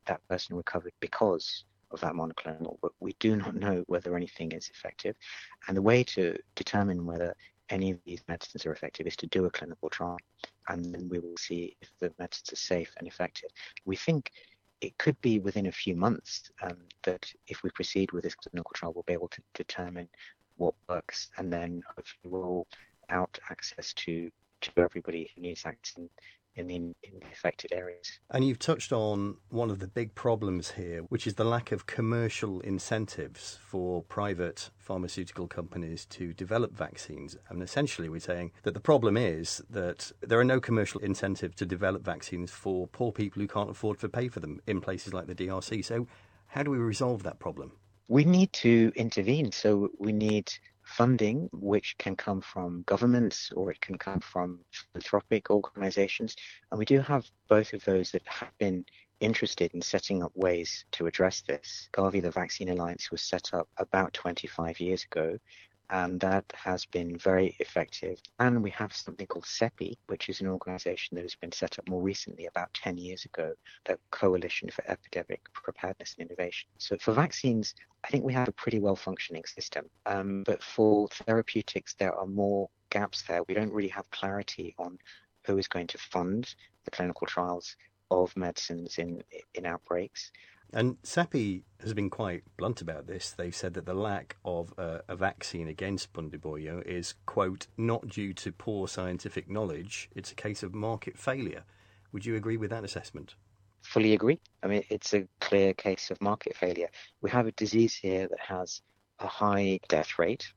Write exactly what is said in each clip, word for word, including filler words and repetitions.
that person recovered because of that monoclonal, but we do not know whether anything is effective. And the way to determine whether any of these medicines are effective is to do a clinical trial, and then we will see if the medicines are safe and effective. We think it could be within a few months um, that if we proceed with this clinical trial, we'll be able to determine what works, and then hopefully roll out access to, to everybody who needs access in, in, the, in the affected areas. And you've touched on one of the big problems here, which is the lack of commercial incentives for private pharmaceutical companies to develop vaccines. And essentially we're saying that the problem is that there are no commercial incentives to develop vaccines for poor people who can't afford to pay for them in places like the D R C. So how do we resolve that problem? We need to intervene. So we need funding, which can come from governments or it can come from philanthropic organizations. And we do have both of those that have been interested in setting up ways to address this. Gavi, the Vaccine Alliance, was set up about twenty-five years ago, and that has been very effective. And we have something called CEPI, which is an organization that has been set up more recently, about ten years ago, the Coalition for Epidemic Preparedness and Innovation. So for vaccines, I think we have a pretty well-functioning system. Um, but for therapeutics, there are more gaps there. We don't really have clarity on who is going to fund the clinical trials of medicines in in outbreaks. And CEPI has been quite blunt about this. They've said that the lack of uh, a vaccine against Bundibugyo is, quote, not due to poor scientific knowledge. It's a case of market failure. Would you agree with that assessment? Fully agree. I mean, it's a clear case of market failure. We have a disease here that has a high death rate.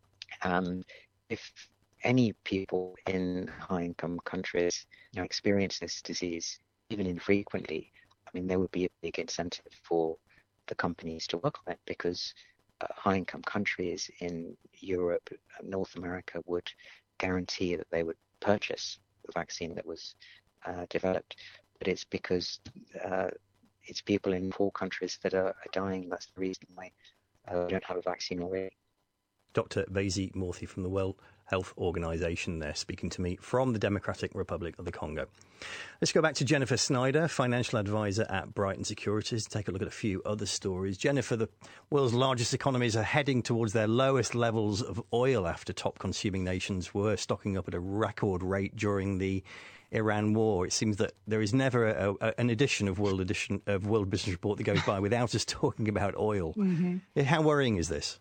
And if any people in high-income countries, you know, experience this disease, even infrequently, I mean, there would be a big incentive for the companies to work on it, because uh, high-income countries in Europe, uh, North America would guarantee that they would purchase the vaccine that was uh, developed. But it's because uh, it's people in poor countries that are, are dying. That's the reason why uh, we don't have a vaccine already. Doctor Vaisi Morthy from the World Health Organization there, speaking to me from the Democratic Republic of the Congo. Let's go back to Jennifer Snyder, financial advisor at Brighton Securities, to take a look at a few other stories. Jennifer, the world's largest economies are heading towards their lowest levels of oil after top consuming nations were stocking up at a record rate during the Iran war. It seems that there is never a, a, an edition of World edition of World Business Report that goes by without us talking about oil. Mm-hmm. How worrying is this?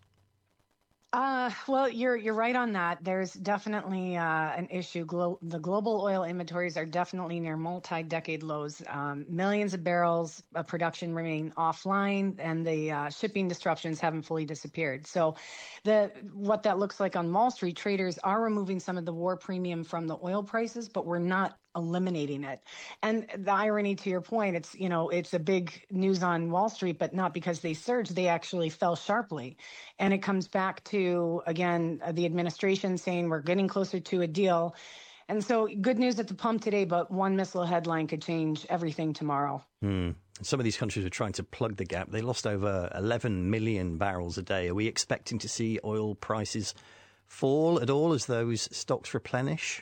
Uh, well, you're you're right on that. There's definitely uh, an issue. Glo- the global oil inventories are definitely near multi-decade lows. Um, millions of barrels of production remain offline, and the uh, shipping disruptions haven't fully disappeared. So, the what that looks like on Wall Street, traders are removing some of the war premium from the oil prices, but we're not eliminating it. And the irony, to your point, it's, you know, it's a big news on Wall Street, but not because they surged, they actually fell sharply. And it comes back to, again, the administration saying we're getting closer to a deal. And so good news at the pump today, but one missile headline could change everything tomorrow. Hmm. Some of these countries are trying to plug the gap. They lost over eleven million barrels a day. Are we expecting to see oil prices fall at all as those stocks replenish?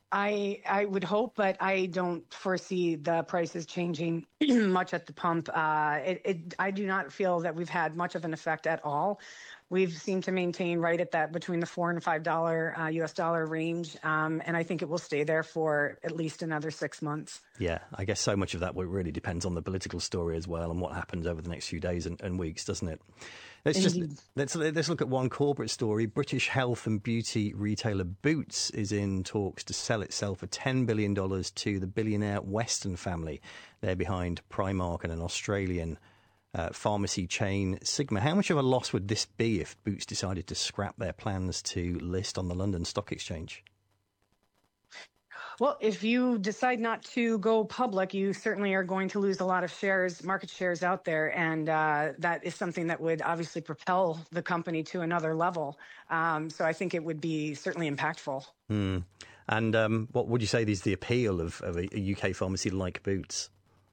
I I would hope, but I don't foresee the prices changing much at the pump. Uh, it, it I do not feel that we've had much of an effect at all. We've seemed to maintain right at that between the four and five dollar uh, U S dollar range, um, and I think it will stay there for at least another six months. Yeah, I guess so much of that really depends on the political story as well and what happens over the next few days and, and weeks, doesn't it? Let's just let's let's look at one corporate story. British health and beauty retailer Boots is in talks to sell itself for ten billion dollars to the billionaire Weston family. They're behind Primark and an Australian uh, pharmacy chain, Sigma. How much of a loss would this be if Boots decided to scrap their plans to list on the London Stock Exchange? Well, if you decide not to go public, you certainly are going to lose a lot of shares, market shares out there. And uh, that is something that would obviously propel the company to another level. Um, so I think it would be certainly impactful. Mm. And um, what would you say is the appeal of, of a, a U K pharmacy like Boots?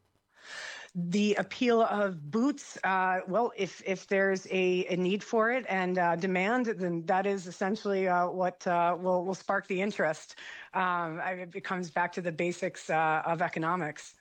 The appeal of Boots, uh, well, if if there's a, a need for it and uh, demand, then that is essentially uh, what uh, will will spark the interest. Um, it comes back to the basics uh, of economics.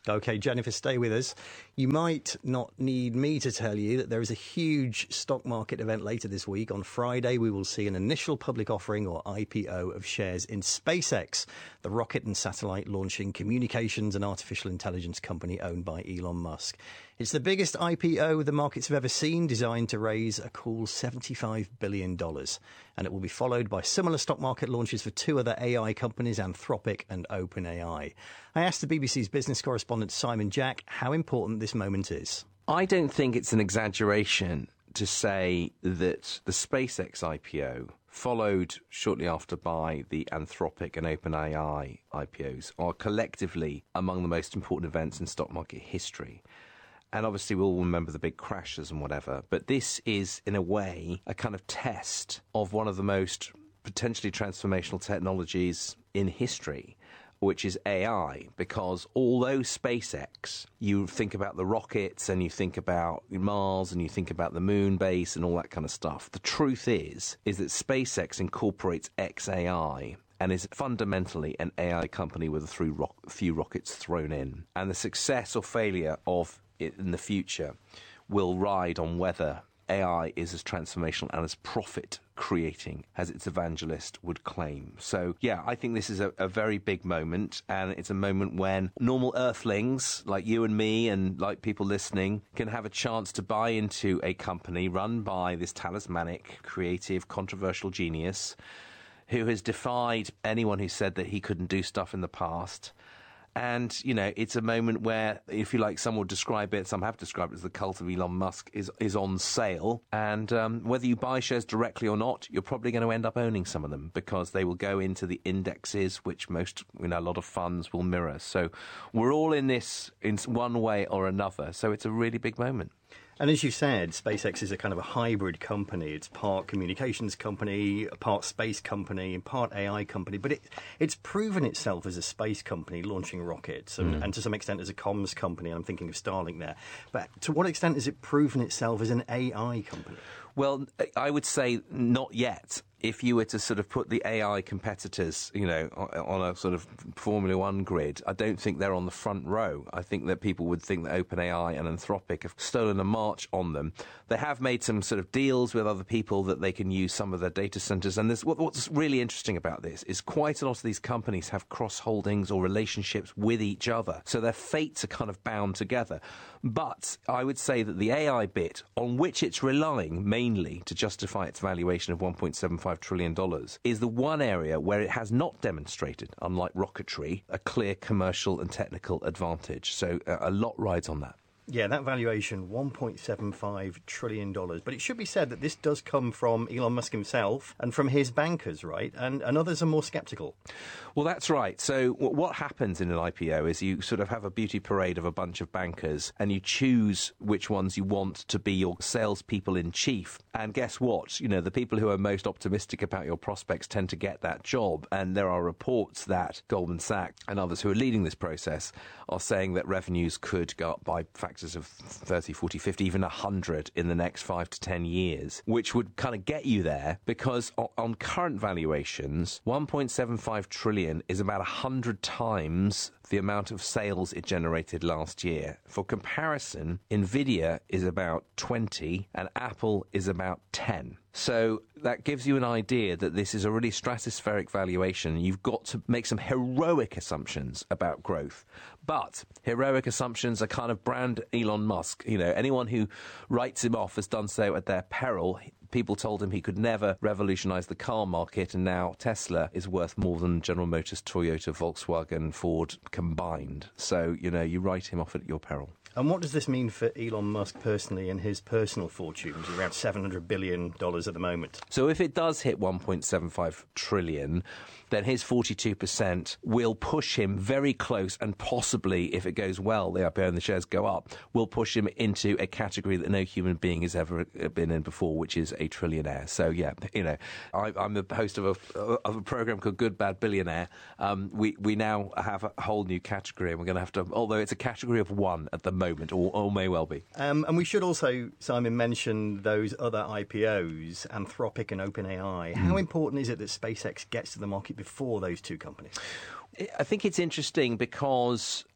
OK, Jennifer, stay with us. You might not need me to tell you that there is a huge stock market event later this week. On Friday, we will see an initial public offering, or I P O, of shares in SpaceX, the rocket and satellite launching communications and artificial intelligence company owned by Elon Musk. It's the biggest I P O the markets have ever seen, designed to raise a cool seventy-five billion dollars. And it will be followed by similar stock market launches for two other A I companies, Anthropic and OpenAI. I asked the B B C's business correspondent Simon Jack how important this moment is. I don't think it's an exaggeration to say that the SpaceX I P O, followed shortly after by the Anthropic and OpenAI I P Os, are collectively among the most important events in stock market history. And obviously we'll all remember the big crashes and whatever, but this is, in a way, a kind of test of one of the most potentially transformational technologies in history, which is A I, because although SpaceX, you think about the rockets and you think about Mars and you think about the moon base and all that kind of stuff, the truth is, is that SpaceX incorporates X A I and is fundamentally an A I company with a few, ro- few rockets thrown in. And the success or failure of it in the future will ride on whether A I is as transformational and as profit-creating as its evangelist would claim. So, yeah, I think this is a, a very big moment, and it's a moment when normal earthlings like you and me and like people listening can have a chance to buy into a company run by this talismanic, creative, controversial genius who has defied anyone who said that he couldn't do stuff in the past. And, you know, it's a moment where, if you like, some would describe it, some have described it as the cult of Elon Musk is is on sale. And um, whether you buy shares directly or not, you're probably going to end up owning some of them because they will go into the indexes, which most, you know, a lot of funds will mirror. So we're all in this in one way or another. So it's a really big moment. And as you said, SpaceX is a kind of a hybrid company. It's part communications company, part space company, and part A I company. But it, it's proven itself as a space company launching rockets and, mm. and to some extent as a comms company. I'm thinking of Starlink there. But to what extent has it proven itself as an A I company? Well, I would say not yet. If you were to sort of put the A I competitors, you know, on a sort of Formula One grid, I don't think they're on the front row. I think that people would think that OpenAI and Anthropic have stolen a march on them. They have made some sort of deals with other people that they can use some of their data centers. And this, what, what's really interesting about this is quite a lot of these companies have cross-holdings or relationships with each other. So their fates are kind of bound together. But I would say that the A I bit, on which it's relying mainly to justify its valuation of one point seven five trillion dollars, is the one area where it has not demonstrated, unlike rocketry, a clear commercial and technical advantage. So uh, a lot rides on that. Yeah, that valuation, one point seven five trillion dollars. But it should be said that this does come from Elon Musk himself and from his bankers, right? And, and others are more sceptical. Well, that's right. So what happens in an I P O is you sort of have a beauty parade of a bunch of bankers and you choose which ones you want to be your salespeople in chief. And guess what? You know, the people who are most optimistic about your prospects tend to get that job. And there are reports that Goldman Sachs and others who are leading this process are saying that revenues could go up by factors of thirty, forty, fifty, even one hundred in the next five to ten years, which would kind of get you there because on current valuations, one point seven five trillion is about one hundred times the amount of sales it generated last year. For comparison, Nvidia is about twenty and Apple is about ten. So that gives you an idea that this is a really stratospheric valuation. You've got to make some heroic assumptions about growth. But heroic assumptions are kind of brand Elon Musk. You know, anyone who writes him off has done so at their peril. People told him he could never revolutionize the car market, and now Tesla is worth more than General Motors, Toyota, Volkswagen, Ford combined. So, you know, you write him off at your peril. And what does this mean for Elon Musk personally and his personal fortunes, around seven hundred billion dollars at the moment? So if it does hit one point seven five trillion dollars, then his forty-two percent will push him very close, and possibly, if it goes well, the I P O and the shares go up, will push him into a category that no human being has ever been in before, which is a trillionaire. So, yeah, you know, I, I'm the host of a, of a program called Good, Bad, Billionaire. Um, we, we now have a whole new category, and we're going to have to, although it's a category of one at the moment, or, or may well be. Um, and we should also, Simon, mention those other I P Os, Anthropic and OpenAI. Mm. How important is it that SpaceX gets to the market before those two companies? I think it's interesting because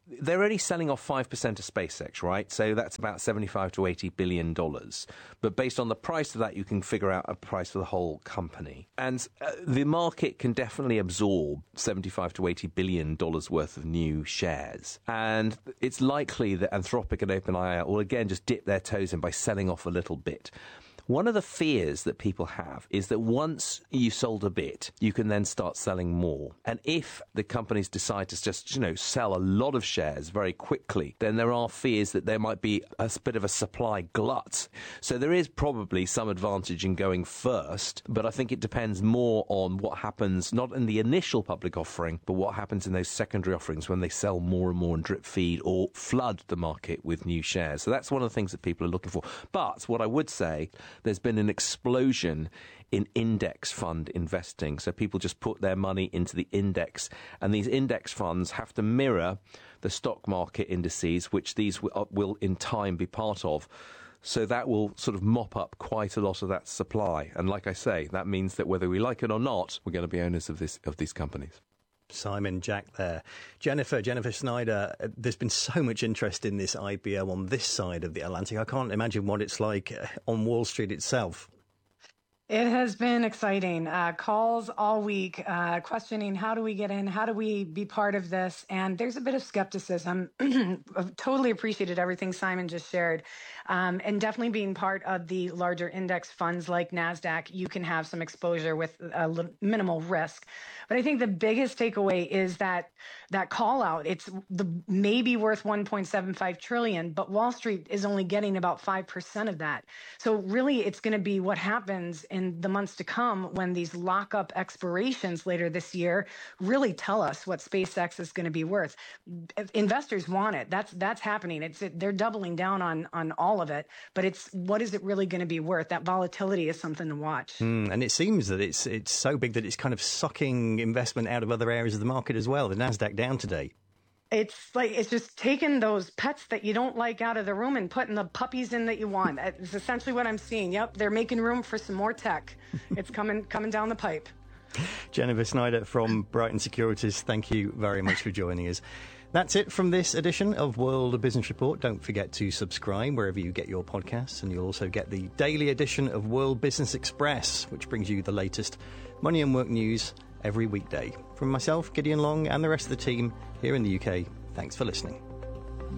they're only selling off five percent of SpaceX, right? So that's about seventy-five to eighty billion dollars. But based on the price of that, you can figure out a price for the whole company. And uh, the market can definitely absorb seventy-five to eighty billion dollars worth of new shares. And it's likely that Anthropic and OpenAI will again just dip their toes in by selling off a little bit. One of the fears that people have is that once you sold a bit, you can then start selling more. And if the companies decide to just, you know, sell a lot of shares very quickly, then there are fears that there might be a bit of a supply glut. So there is probably some advantage in going first, but I think it depends more on what happens, not in the initial public offering, but what happens in those secondary offerings when they sell more and more and drip feed or flood the market with new shares. So that's one of the things that people are looking for. But what I would say, there's been an explosion in index fund investing. So people just put their money into the index, and these index funds have to mirror the stock market indices, which these w- will in time be part of. So that will sort of mop up quite a lot of that supply. And like I say, that means that whether we like it or not, we're going to be owners of this of these companies. Simon, Jack there. Jennifer, Jennifer Snyder, there's been so much interest in this I P O on this side of the Atlantic. I can't imagine what it's like on Wall Street itself. It has been exciting. Uh, calls all week, uh, questioning how do we get in? How do we be part of this? And there's a bit of skepticism. I've totally appreciated everything Simon just shared. Um, and definitely being part of the larger index funds like NASDAQ, you can have some exposure with a little, minimal risk. But I think the biggest takeaway is that that call out, it's the maybe worth one point seven five trillion, but Wall Street is only getting about five percent of that. So really, it's going to be what happens in the months to come when these lockup expirations later this year really tell us what SpaceX is going to be worth. Investors want it. That's that's happening. It's it, they're doubling down on on all of it. But it's what is it really going to be worth? That volatility is something to watch. Mm, and it seems that it's it's so big that it's kind of sucking investment out of other areas of the market as well. The NASDAQ down today. It's like it's just taking those pets that you don't like out of the room and putting the puppies in that you want. It's essentially what I'm seeing. Yep, they're making room for some more tech. It's coming coming down the pipe. Jennifer Snyder from Brighton Securities, thank you very much for joining us. That's it from this edition of World Business Report. Don't forget to subscribe wherever you get your podcasts, and you'll also get the daily edition of World Business Express, which brings you the latest money and work news every weekday. From myself, Gideon Long, and the rest of the team here in the U K, thanks for listening.